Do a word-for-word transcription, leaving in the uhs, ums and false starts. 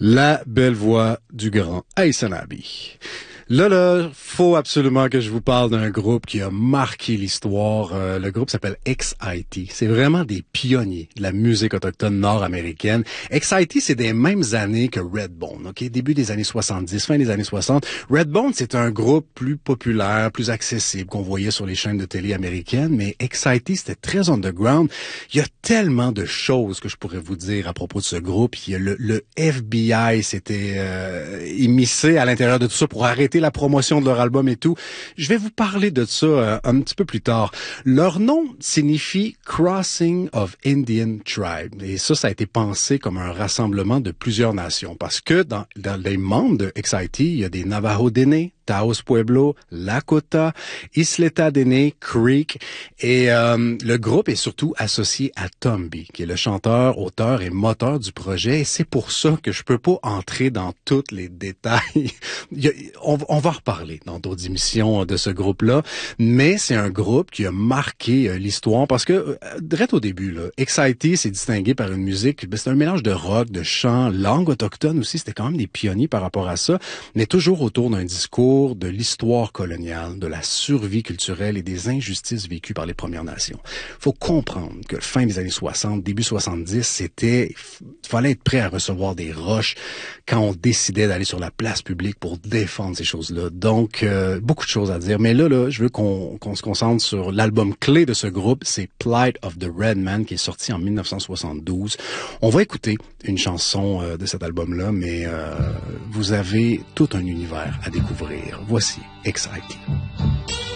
La belle voix du grand Aïssa Abi. Là, là, faut absolument que je vous parle d'un groupe qui a marqué l'histoire. Euh, le groupe s'appelle X I T. C'est vraiment des pionniers de la musique autochtone nord-américaine. X I T, c'est des mêmes années que Redbone, ok? Début des années soixante-dix, fin des années soixante. Redbone, c'est un groupe plus populaire, plus accessible qu'on voyait sur les chaînes de télé américaines, mais X I T, c'était très underground. Il y a tellement de choses que je pourrais vous dire à propos de ce groupe. Il y a le, le F B I s'était euh, immiscé à l'intérieur de tout ça pour arrêter la promotion de leur album et tout. Je vais vous parler de ça euh, un petit peu plus tard. Leur nom signifie Crossing of Indian Tribe. Et ça, ça a été pensé comme un rassemblement de plusieurs nations. Parce que dans, dans les membres de X I T, il y a des Navajo Dene, Taos Pueblo, Lakota, Isleta Dene, Creek. Et euh, le groupe est surtout associé à Tomby, qui est le chanteur, auteur et moteur du projet. Et c'est pour ça que je peux pas entrer dans tous les détails. Il y a, on, on va reparler dans d'autres émissions de ce groupe-là. Mais c'est un groupe qui a marqué euh, l'histoire parce que, euh, direct au début, là, X I T s'est distingué par une musique, ben, c'est un mélange de rock, de chant, langue autochtone aussi. C'était quand même des pionniers par rapport à ça, mais toujours autour d'un discours de l'histoire coloniale, de la survie culturelle et des injustices vécues par les Premières Nations. Faut comprendre que fin des années soixante, début soixante-dix, c'était, il fallait être prêt à recevoir des roches quand on décidait d'aller sur la place publique pour défendre ces choses-là. Donc, euh, beaucoup de choses à dire. Mais là, là, je veux qu'on, qu'on se concentre sur l'album clé de ce groupe, c'est Plight of the Red Man, qui est sorti en dix-neuf cent soixante-douze. On va écouter une chanson euh, de cet album-là, mais euh, vous avez tout un univers à découvrir. Voici X I T.